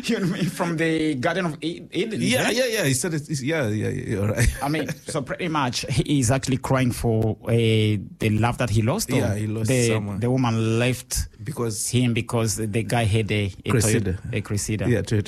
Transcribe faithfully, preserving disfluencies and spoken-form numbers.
You mean from the Garden of Eden? Yeah, yeah, yeah. He said it. Yeah, yeah, yeah. All right. I mean, so pretty much he's actually crying for uh, the love that he lost. Or Yeah, he lost the, someone. The woman left Because him because the guy had a, a Cressida. Toyota, a Cressida. Yeah, Toyota